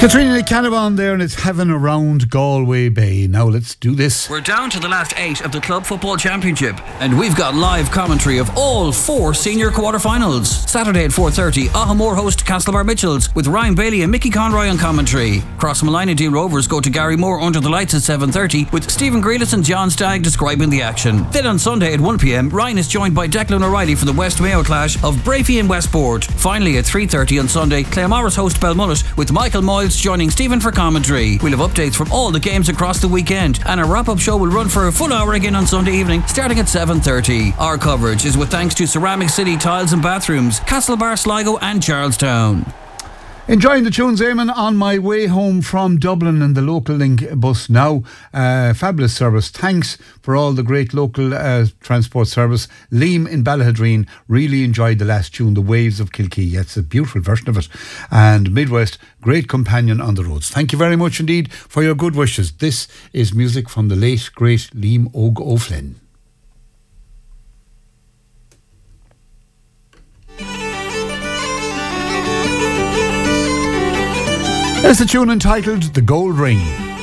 Katrina Canavan there, and it's heaven around Galway Bay. Now let's do this. We're down to the last 8 of the Club Football Championship, and we've got live commentary of all 4 senior quarter-finals. Saturday at 4:30, Ahamore host Castlebar Mitchells with Ryan Bailey and Mickey Conroy on commentary. Crossmalina Dean Rovers go to Gary Moore under the lights at 7:30 with Stephen Grealis and John Stagg describing the action. Then on Sunday at 1pm, Ryan is joined by Declan O'Reilly for the West Mayo clash of Brafey and Westport. Finally at 3:30 on Sunday, Claremorris host Belmullet with Michael Moyles joining Stephen for commentary. We'll have updates from all the games across the weekend, and our wrap-up show will run for a full hour again on Sunday evening, starting at 7:30. Our coverage is with thanks to Ceramic City Tiles and Bathrooms, Castlebar, Sligo and Charlestown. Enjoying the tunes, Eamon, on my way home from Dublin in the local link bus now. Fabulous service. Thanks for all the great local transport service. Liam in Ballahadreen really enjoyed the last tune, The Waves of Kilkee. It's a beautiful version of it. And Midwest, great companion on the roads. Thank you very much indeed for your good wishes. This is music from the late, great Liam Og O'Flynn. There's a tune entitled The Gold Ring.